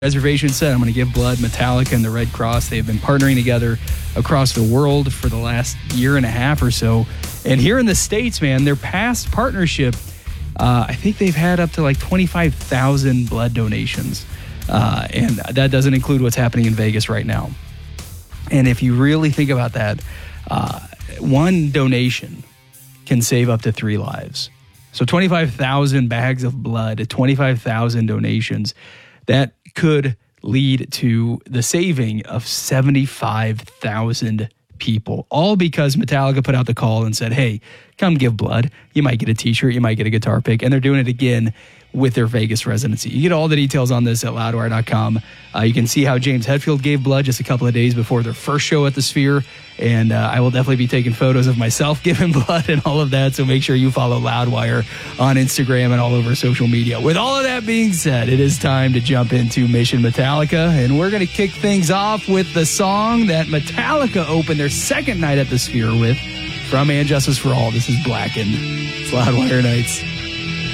Reservation said, I'm going to give blood. Metallica and the Red Cross, they've been partnering together across the world for the last year and a half or so. And here in the States, man, their past partnership, I think they've had up to like 25,000 blood donations. And that doesn't include what's happening in Vegas right now. And if you really think about that, one donation can save up to 3 lives. So 25,000 bags of blood, 25,000 donations, that could lead to the saving of 75,000 people, all because Metallica put out the call and said, hey, come give blood. You might get a t-shirt, you might get a guitar pick, and they're doing it again with their Vegas residency. You get all the details on this at loudwire.com. You can see how James Hetfield gave blood just a couple of days before their first show at the Sphere, and I will definitely be taking photos of myself giving blood and all of that, so make sure you follow Loudwire on Instagram and all over social media. With all of that being said, it is time to jump into Mission Metallica, and we're going to kick things off with the song that Metallica opened their second night at the Sphere with, from And Justice for All. This is Blackened. It's Loudwire Nights.